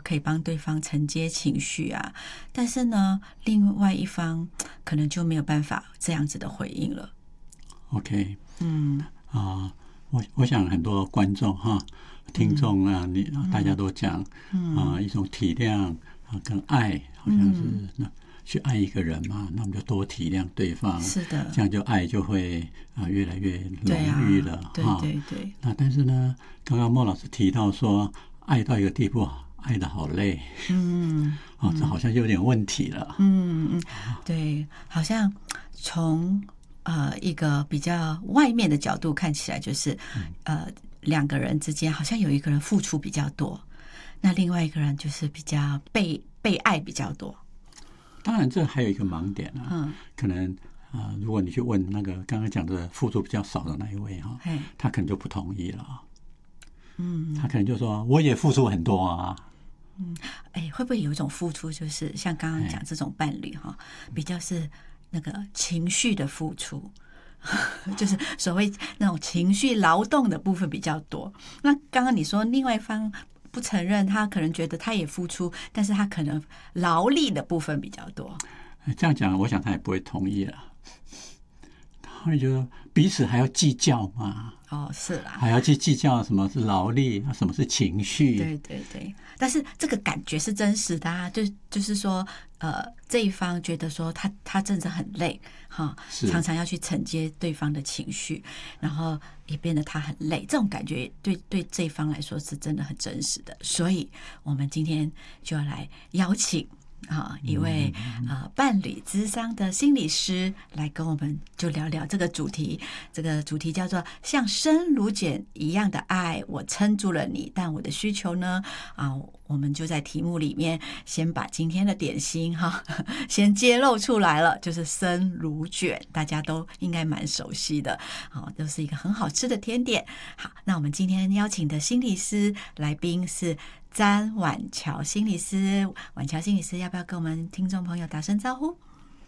可以帮对方承接情绪啊，但是呢，另外一方可能就没有办法这样子的回应了。 OK， 我想很多观众听众啊，大家都讲一种体谅跟爱，好像是去爱一个人嘛，那我们就多体谅对方， 是的， 这样就爱就会越来越浓郁了。 对对对。 那但是呢，刚刚莫老师提到说，爱到一个地步，爱得好累，这好像有点问题了。 对，好像从一个比较外面的角度看起来，就是两个人之间好像有一个人付出比较多，那另外一个人就是比较被爱比较多。 当然，这还有一个盲点可能如果你去问那个刚刚讲的付出比较少的那一位他可能就不同意了。他可能就说我也付出很多啊。 会不会有一种付出，就是像刚刚讲这种伴侣比较是那个情绪的付出，就是所谓那种情绪劳动的部分比较多。那刚刚你说另外一方不承认，他可能觉得他也付出，但是他可能劳力的部分比较多。 这样讲，我想他也不会同意了。他会觉得彼此还要计较嘛？ 是啦， 还要去计较什么是劳力，什么是情绪？ 对对对。但是这个感觉是真实的就是说，这一方觉得说他真的很累常常要去承接对方的情绪，然后也变得他很累，这种感觉对这一方来说是真的很真实的。所以我们今天就要来邀请一位伴侣咨商的心理师来跟我们就聊聊这个主题。这个主题叫做像生乳卷一样的爱，我撑住了你，但我的需求呢我们就在题目里面先把今天的点心先揭露出来了，就是生乳卷，大家都应该蛮熟悉的都是一个很好吃的甜点。好，那我们今天邀请的心理师来宾是詹婉乔心理师。婉乔心理师要不要跟我们听众朋友打声招呼？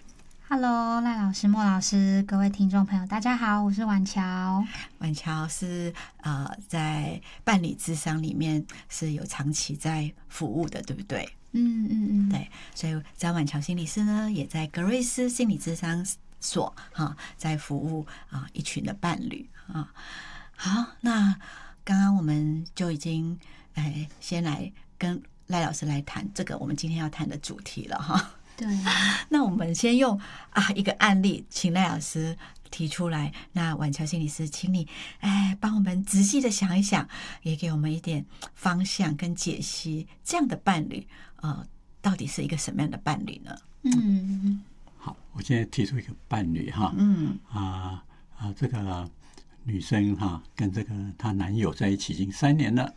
Hello， 赖老师、莫老师，各位听众朋友大家好，我是婉乔。 婉乔是在伴侣咨商里面是有长期在服务的，对不对？对，所以詹婉乔心理师呢也在格瑞斯心理咨商所在服务一群的伴侣好，那刚刚我们就已经先来跟赖老师来谈这个我们今天要谈的主题了对， 那我们先用一个案例，请赖老师提出来。那婉乔心理师，请你帮我们仔细的想一想，也给我们一点方向跟解析。这样的伴侣到底是一个什么样的伴侣呢？ 好，我现在提出一个伴侣这个女生跟这个她男友在一起已经3年了。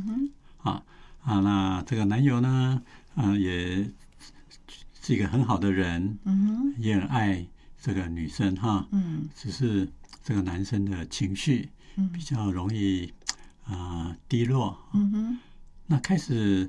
那这个男友呢也是一个很好的人，也很爱这个女生只是这个男生的情绪比较容易低落。那开始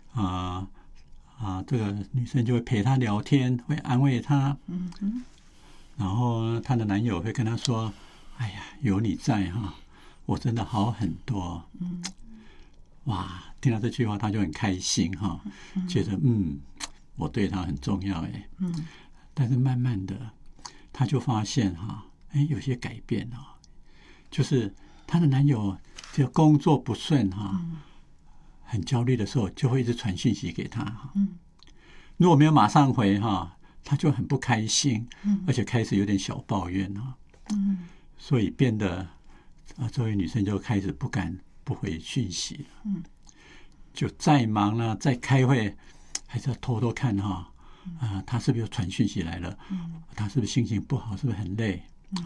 这个女生就会陪他聊天，会安慰他。然后她的男友会跟她说：“哎呀，有你在我真的好很多。”哇，听到这句话他就很开心觉得我对他很重要但是慢慢的他就发现有些改变就是他的男友只要工作不顺很焦虑的时候就会一直传讯息给他如果没有马上回他就很不开心而且开始有点小抱怨所以变得这位女生就开始不敢不回讯息了就再忙了再开会还是要偷偷看他是不是有传讯息来了他是不是心情不好，是不是很累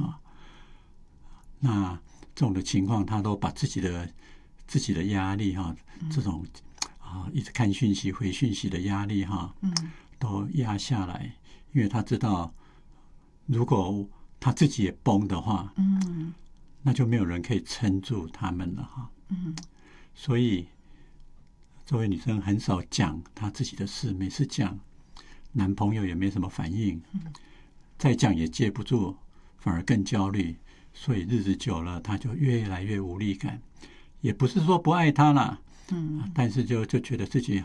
那这种的情况他都把自己的压力这种一直看讯息回讯息的压力都压下来，因为他知道如果他自己也崩的话那就没有人可以撑住他们了所以这位女生很少讲她自己的事，每次讲男朋友也没什么反应再讲也接不住，反而更焦虑，所以日子久了她就越来越无力感，也不是说不爱他啦但是就觉得自己